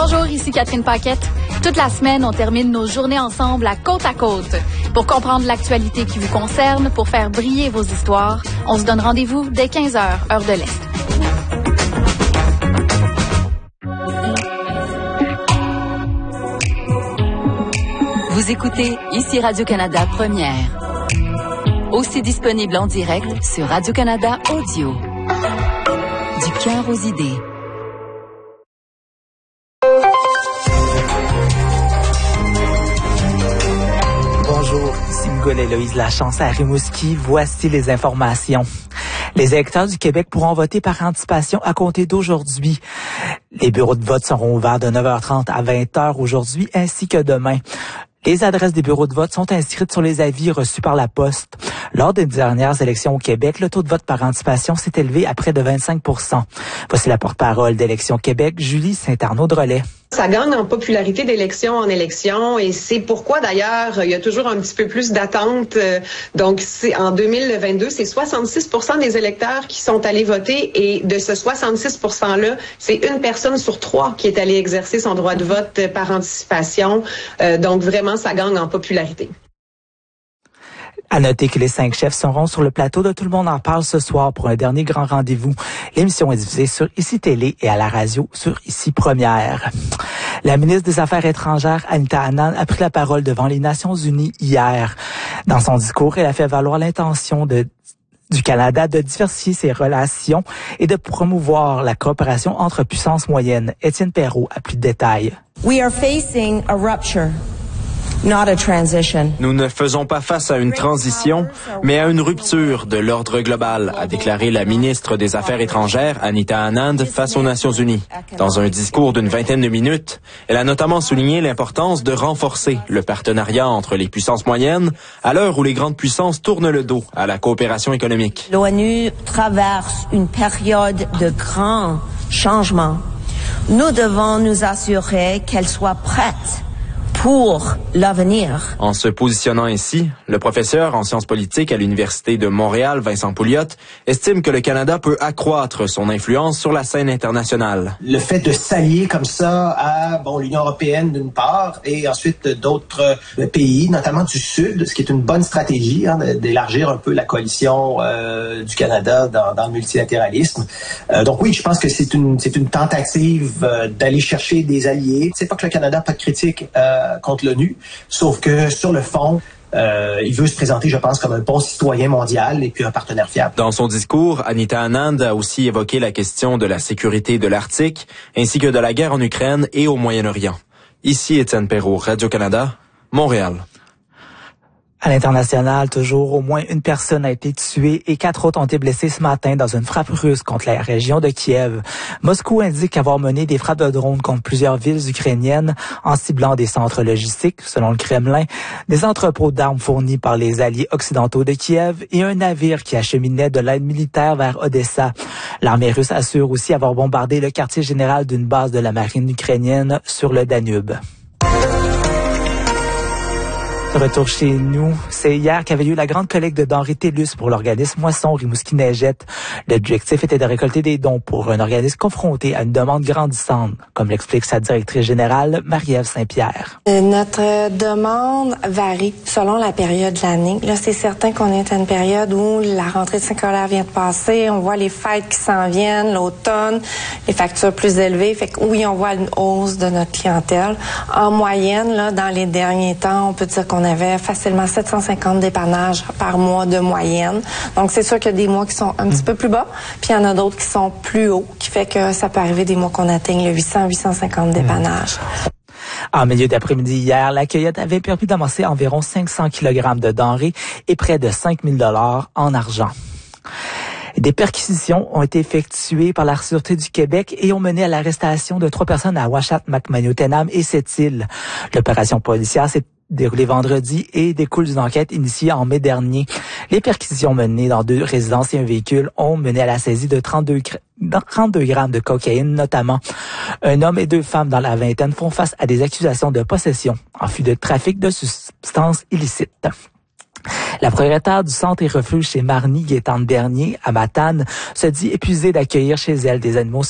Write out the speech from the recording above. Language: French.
Bonjour, ici Catherine Paquette. Toute la semaine, on termine nos journées ensemble à côte. Pour comprendre l'actualité qui vous concerne, pour faire briller vos histoires, on se donne rendez-vous dès 15h, heure de l'Est. Vous écoutez ici Radio-Canada Première. Aussi disponible en direct sur Radio-Canada Audio. Du cœur aux idées. Bonjour, ici Miguel Héloïse Lachance à Rimouski. Voici les informations. Les électeurs du Québec pourront voter par anticipation à compter d'aujourd'hui. Les bureaux de vote seront ouverts de 9h30 à 20h aujourd'hui ainsi que demain. Les adresses des bureaux de vote sont inscrites sur les avis reçus par la Poste. Lors des dernières élections au Québec, le taux de vote par anticipation s'est élevé à près de 25%. Voici la porte-parole d'Élections Québec, Julie Saint-Arnaud-Drolet. Ça gagne en popularité d'élection en élection et c'est pourquoi d'ailleurs il y a toujours un petit peu plus d'attente. Donc c'est en 2022, c'est 66% des électeurs qui sont allés voter et de ce 66%-là, c'est une personne sur 3 qui est allée exercer son droit de vote par anticipation. Donc vraiment, ça gagne en popularité. À noter que les 5 chefs seront sur le plateau de Tout le monde en parle ce soir pour un dernier grand rendez-vous. L'émission est diffusée sur ICI Télé et à la radio sur ICI Première. La ministre des Affaires étrangères, Anita Anand, a pris la parole devant les Nations unies hier. Dans son discours, elle a fait valoir l'intention du Canada de diversifier ses relations et de promouvoir la coopération entre puissances moyennes. Étienne Perrault a plus de détails. We are facing a rupture. Not a transition. Nous ne faisons pas face à une transition, mais à une rupture de l'ordre global, a déclaré la ministre des Affaires étrangères, Anita Anand, face aux Nations unies. Dans un discours d'une vingtaine de minutes, elle a notamment souligné l'importance de renforcer le partenariat entre les puissances moyennes à l'heure où les grandes puissances tournent le dos à la coopération économique. L'ONU traverse une période de grands changements. Nous devons nous assurer qu'elle soit prête pour l'avenir. En se positionnant ainsi, le professeur en sciences politiques à l'Université de Montréal, Vincent Pouliot, estime que le Canada peut accroître son influence sur la scène internationale. Le fait de s'allier comme ça à l'Union européenne d'une part et ensuite d'autres pays, notamment du Sud, ce qui est une bonne stratégie, d'élargir un peu la coalition du Canada dans le multilatéralisme. Donc oui, je pense que c'est une tentative d'aller chercher des alliés. C'est pas que le Canada n'a pas de critique contre l'ONU, sauf que sur le fond, il veut se présenter, je pense, comme un bon citoyen mondial et puis un partenaire fiable. Dans son discours, Anita Anand a aussi évoqué la question de la sécurité de l'Arctique, ainsi que de la guerre en Ukraine et au Moyen-Orient. Ici Étienne Perrault, Radio-Canada, Montréal. À l'international, toujours, au moins une personne a été tuée et 4 autres ont été blessées ce matin dans une frappe russe contre la région de Kiev. Moscou indique avoir mené des frappes de drones contre plusieurs villes ukrainiennes en ciblant des centres logistiques, selon le Kremlin, des entrepôts d'armes fournis par les alliés occidentaux de Kiev et un navire qui acheminait de l'aide militaire vers Odessa. L'armée russe assure aussi avoir bombardé le quartier général d'une base de la marine ukrainienne sur le Danube. Retour chez nous, c'est hier qu'avait lieu la grande collecte de denrées TELUS pour l'organisme Moisson Rimouski-Neigette. L'objectif était de récolter des dons pour un organisme confronté à une demande grandissante, comme l'explique sa directrice générale, Marie-Ève Saint-Pierre. Notre demande varie selon la période de l'année. Là, c'est certain qu'on est à une période où la rentrée scolaire vient de passer, on voit les fêtes qui s'en viennent, l'automne, les factures plus élevées. Fait que oui, on voit une hausse de notre clientèle. En moyenne, là, dans les derniers temps, on peut dire qu'on avait facilement 750 dépannages par mois de moyenne. Donc, c'est sûr qu'il y a des mois qui sont un petit peu plus bas, puis il y en a d'autres qui sont plus hauts, qui fait que ça peut arriver des mois qu'on atteigne le 800-850 dépannages. En milieu d'après-midi hier, la cueillette avait permis d'amasser environ 500 kg de denrées et près de 5 000 $ en argent. Des perquisitions ont été effectuées par la Sûreté du Québec et ont mené à l'arrestation de 3 personnes à Ouachat, Macmahon-Tenam et Sept-Îles. L'opération policière s'est déroulée vendredi et découle d'une enquête initiée en mai dernier. Les perquisitions menées dans 2 résidences et un véhicule ont mené à la saisie de 32 grammes de cocaïne notamment. Un homme et 2 femmes dans la vingtaine font face à des accusations de possession en vue de trafic de substances illicites. La propriétaire du centre et refuge chez Marny, Gaétane Bernier, à Matane, se dit épuisée d'accueillir chez elle des animaux